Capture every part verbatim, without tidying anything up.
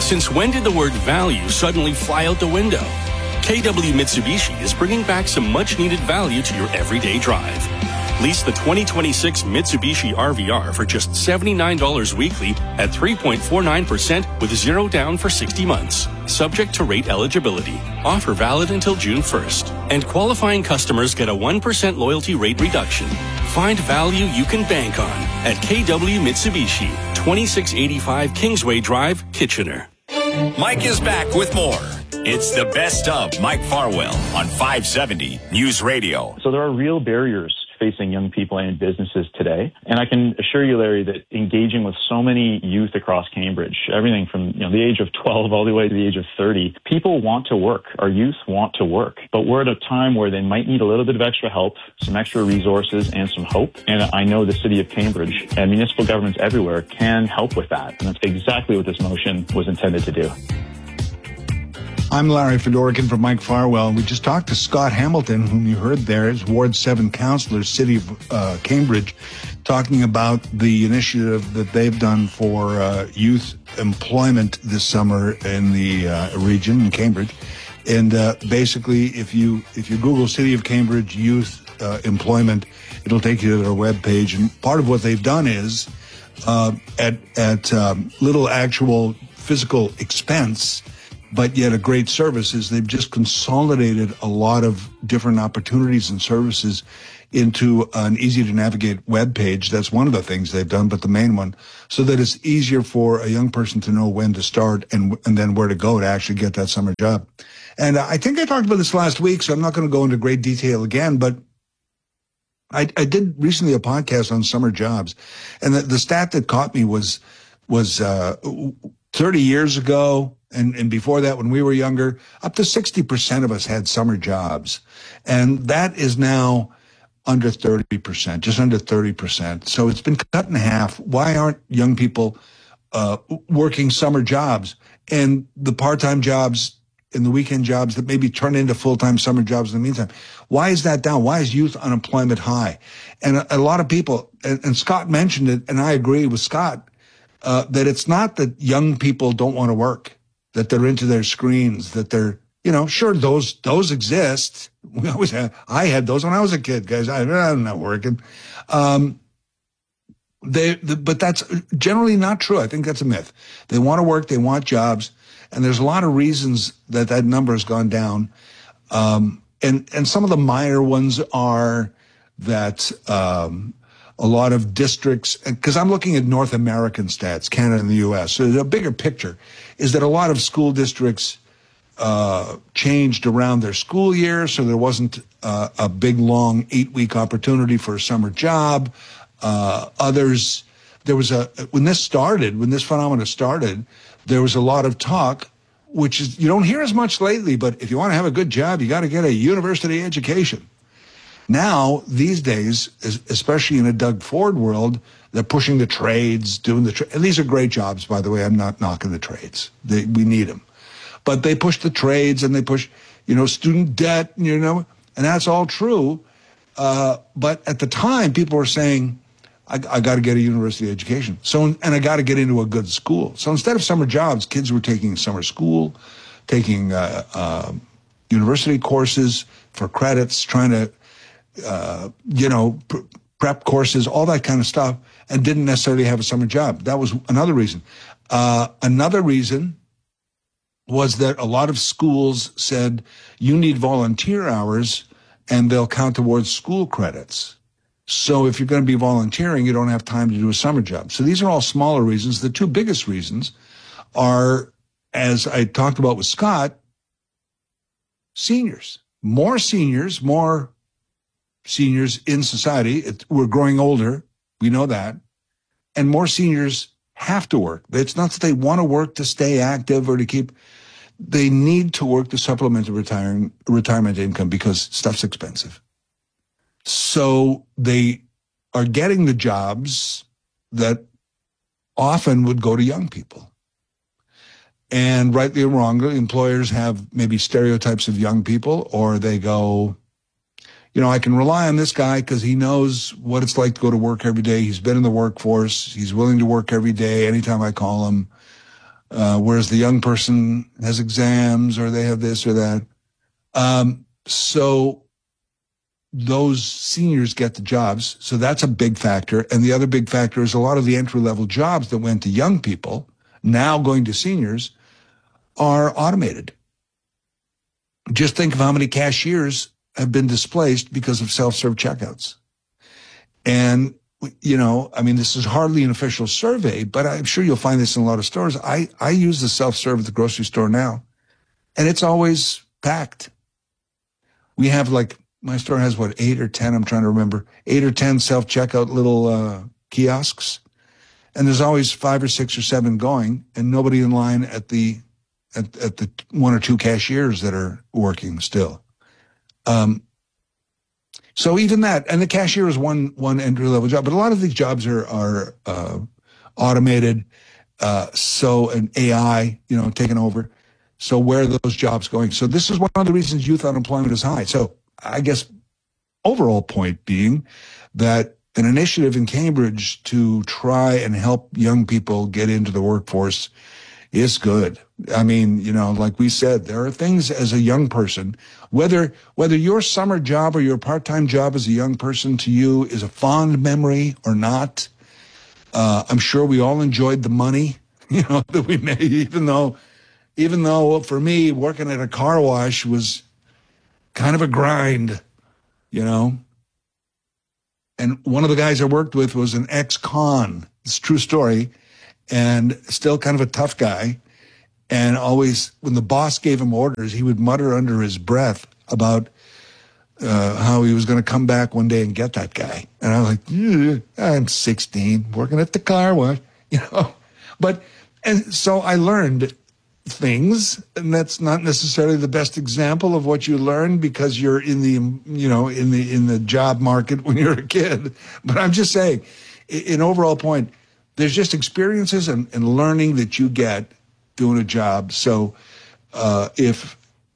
Since when did the word value suddenly fly out the window? K W Mitsubishi is bringing back some much-needed value to your everyday drive. Lease the twenty twenty-six Mitsubishi R V R for just seventy-nine dollars weekly at three point four nine percent with zero down for sixty months. Subject to rate eligibility. Offer valid until June first. And qualifying customers get a one percent loyalty rate reduction. Find value you can bank on at K W Mitsubishi, twenty-six eighty-five Kingsway Drive, Kitchener. Mike is back with more. It's the best of Mike Farwell on five seventy News Radio. So there are real barriers facing young people and businesses today. And I can assure you, Larry, that engaging with so many youth across Cambridge, everything from you know the age of twelve all the way to the age of thirty, people want to work. Our youth want to work. But we're at a time where they might need a little bit of extra help, some extra resources, and some hope. And I know the city of Cambridge and municipal governments everywhere can help with that. And that's exactly what this motion was intended to do. I'm Larry Fedorican from Mike Farwell. We just talked to Scott Hamilton, whom you heard there, as Ward seven councillor, City of uh, Cambridge, talking about the initiative that they've done for uh, youth employment this summer in the uh, region, in Cambridge. And uh, basically, if you if you Google City of Cambridge youth uh, employment, it'll take you to their webpage. And part of what they've done is, uh, at, at um, little actual physical expense, but yet a great service, is they've just consolidated a lot of different opportunities and services into an easy-to-navigate web page. That's one of the things they've done, but the main one, so that it's easier for a young person to know when to start and and then where to go to actually get that summer job. And I think I talked about this last week, so I'm not going to go into great detail again, but I, I did recently a podcast on summer jobs, and the, the stat that caught me was was uh, thirty years ago, And, and before that, when we were younger, up to sixty percent of us had summer jobs. And that is now under thirty percent, just under thirty percent. So it's been cut in half. Why aren't young people uh, working summer jobs? And the part-time jobs and the weekend jobs that maybe turn into full-time summer jobs in the meantime. Why is that down? Why is youth unemployment high? And a, a lot of people, and, and Scott mentioned it, and I agree with Scott, uh, that it's not that young people don't want to work, that they're into their screens, that they're, you know, sure, those those exist. We always had, I had those when I was a kid, guys. I, I'm not working. Um, they, the, but that's generally not true. I think that's a myth. They want to work. They want jobs. And there's a lot of reasons that that number has gone down. Um, and, and some of the minor ones are that, um, a lot of districts, because I'm looking at North American stats, Canada and the U S. So the bigger picture is that a lot of school districts uh, changed around their school year, so there wasn't uh, a big, long eight-week opportunity for a summer job. Uh, others, there was a, when this started, when this phenomenon started, there was a lot of talk, which is, you don't hear as much lately, but if you want to have a good job, you got to get a university education. Now, these days, especially in a Doug Ford world, they're pushing the trades, doing the trades. And these are great jobs, by the way. I'm not knocking the trades. They, we need them. But they push the trades and they push, you know, student debt, you know, and that's all true. Uh, but at the time, people were saying, I, I got to get a university education. So, and I got to get into a good school. So instead of summer jobs, kids were taking summer school, taking uh, uh, university courses for credits, trying to, Uh, you know, pr- prep courses, all that kind of stuff, and didn't necessarily have a summer job. That was another reason. Uh, another reason was that a lot of schools said, you need volunteer hours, and they'll count towards school credits. So if you're going to be volunteering, you don't have time to do a summer job. So these are all smaller reasons. The two biggest reasons are, as I talked about with Scott, seniors. More seniors, more seniors in society. It, we're growing older. We know that. And more seniors have to work. It's not that they want to work to stay active or to keep. They need to work to supplement the retiring, retirement income because stuff's expensive. So they are getting the jobs that often would go to young people. And rightly or wrongly, employers have maybe stereotypes of young people, or they go, you know, I can rely on this guy because he knows what it's like to go to work every day. He's been in the workforce. He's willing to work every day anytime I call him. uh, whereas the young person has exams or they have this or that. Um, so those seniors get the jobs. So that's a big factor. And the other big factor is a lot of the entry-level jobs that went to young people, now going to seniors, are automated. Just think of how many cashiers have been displaced because of self-serve checkouts. And, you know, I mean, this is hardly an official survey, but I'm sure you'll find this in a lot of stores. I, I use the self-serve at the grocery store now, and it's always packed. We have like, my store has what, eight or ten, I'm trying to remember, eight or ten self-checkout little uh, kiosks. And there's always five or six or seven going, and nobody in line at the at, at the one or two cashiers that are working still. Um, so even that, and the cashier is one one entry-level job, but a lot of these jobs are are uh, automated, uh, so an A I, you know, taking over. So where are those jobs going? So this is one of the reasons youth unemployment is high. So I guess overall point being that an initiative in Cambridge to try and help young people get into the workforce is good. I mean, you know, like we said, there are things as a young person, whether whether your summer job or your part-time job as a young person to you is a fond memory or not. Uh, I'm sure we all enjoyed the money, you know, that we made, even though, even though for me, working at a car wash was kind of a grind, you know. And one of the guys I worked with was an ex-con. It's a true story. And still kind of a tough guy. And always, when the boss gave him orders, he would mutter under his breath about uh, how he was going to come back one day and get that guy. And I was like, I'm sixteen, working at the car wash, you know. But, and so I learned things, and that's not necessarily the best example of what you learn because you're in the, you know, in the in the job market when you're a kid. But I'm just saying, in overall point, there's just experiences and, and learning that you get doing a job. So uh, if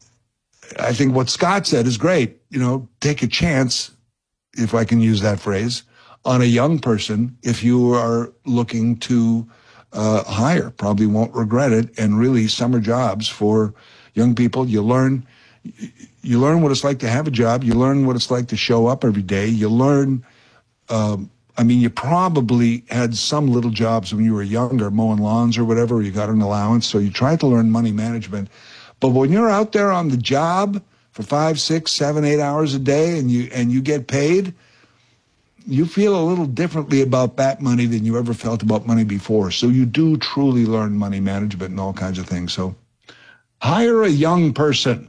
I think what Scott said is great, you know, take a chance, if I can use that phrase, on a young person if you are looking to Uh, hire, probably won't regret it. And really, summer jobs for young people, you learn, you learn what it's like to have a job. You learn what it's like to show up every day. You learn, um, I mean, you probably had some little jobs when you were younger, mowing lawns or whatever, you got an allowance. So you tried to learn money management. But when you're out there on the job for five, six, seven, eight hours a day and you, and you get paid, you feel a little differently about that money than you ever felt about money before. So you do truly learn money management and all kinds of things. So hire a young person.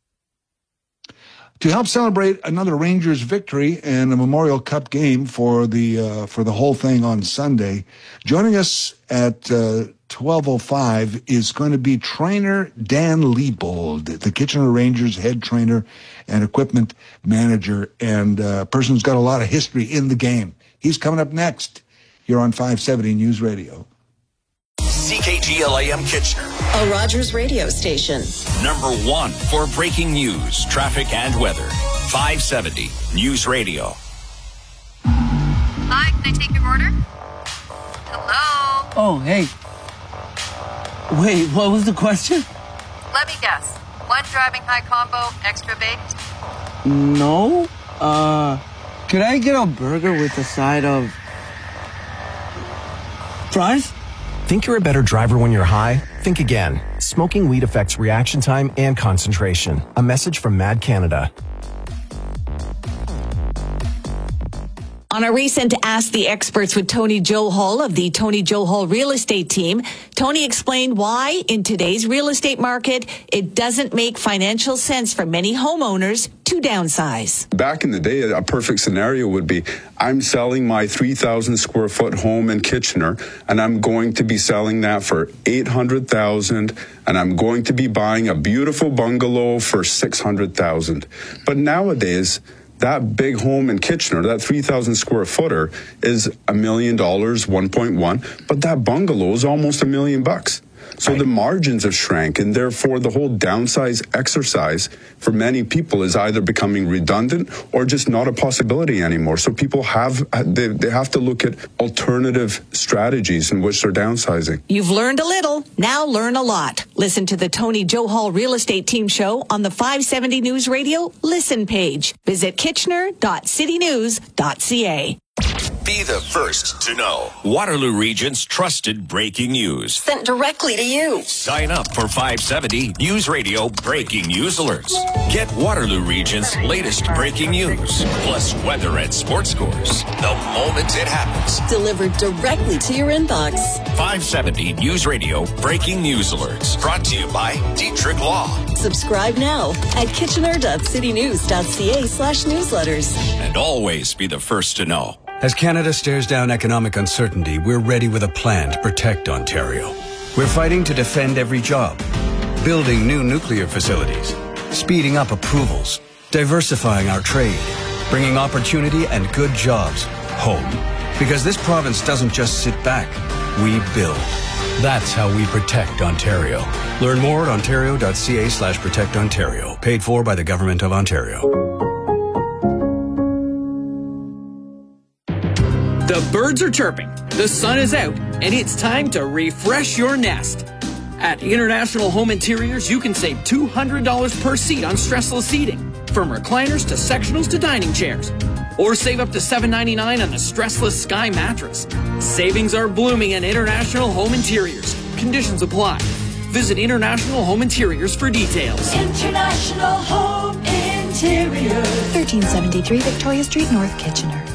To help celebrate another Rangers victory and a Memorial Cup game for the uh, for the whole thing on Sunday, joining us at uh, twelve oh five is going to be trainer Dan Liebold, the Kitchener Rangers head trainer and equipment manager, and a uh, person who's got a lot of history in the game. He's coming up next here on five seventy News Radio. C K G L A M Kitchener, a Rogers radio station. Number one for breaking news, traffic, and weather. five seventy News Radio. Hi, can I take your order? Hello? Oh, hey. Wait, what was the question? Let me guess. One driving high combo, extra baked? No. Uh, could I get a burger with a side of fries? Think you're a better driver when you're high? Think again. Smoking weed affects reaction time and concentration. A message from Mad Canada. On a recent Ask the Experts with Tony Johal of the Tony Johal Real Estate Team, Tony explained why, in today's real estate market, it doesn't make financial sense for many homeowners to downsize. Back in the day, a perfect scenario would be, I'm selling my three thousand square foot home in Kitchener, and I'm going to be selling that for eight hundred thousand dollars, and I'm going to be buying a beautiful bungalow for six hundred thousand dollars. But nowadays, that big home in Kitchener, that three thousand square footer, is a million dollars, one point one, but that bungalow is almost a million bucks. So right. the margins have shrank, and therefore the whole downsize exercise for many people is either becoming redundant or just not a possibility anymore. So people have they, they have to look at alternative strategies in which they're downsizing. You've learned a little. Now learn a lot. Listen to the Tony Johal Real Estate Team Show on the five seventy News Radio Listen page. Visit kitchener dot city news dot c a. Be the first to know. Waterloo Region's trusted breaking news. Sent directly to you. Sign up for five seventy News Radio Breaking News Alerts. Get Waterloo Region's latest breaking news, plus weather and sports scores, the moment it happens. Delivered directly to your inbox. five seventy News Radio Breaking News Alerts. Brought to you by Dietrich Law. Subscribe now at kitchener dot city news dot c a slash newsletters. And always be the first to know. As Canada stares down economic uncertainty, we're ready with a plan to protect Ontario. We're fighting to defend every job, building new nuclear facilities, speeding up approvals, diversifying our trade, bringing opportunity and good jobs home. Because this province doesn't just sit back, we build. That's how we protect Ontario. Learn more at ontario dot c a slash protect Ontario. Paid for by the Government of Ontario. The birds are chirping, the sun is out, and it's time to refresh your nest. At International Home Interiors, you can save two hundred dollars per seat on stressless seating, from recliners to sectionals to dining chairs. Or save up to seven ninety-nine on the stressless Sky mattress. Savings are blooming at International Home Interiors. Conditions apply. Visit International Home Interiors for details. International Home Interiors. thirteen seventy-three Victoria Street, North Kitchener.